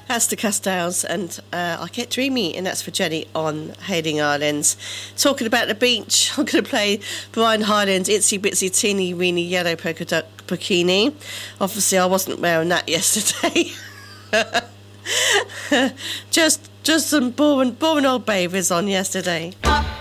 That's the Castells, and I Get Dreamy, and that's for Jenny on Hayling Islands. Talking about the beach, I'm going to play Brian Hyland's Itsy Bitsy Teeny Weeny Yellow Polka Dot Bikini. Obviously, I wasn't wearing that yesterday. just some boring old babies on yesterday.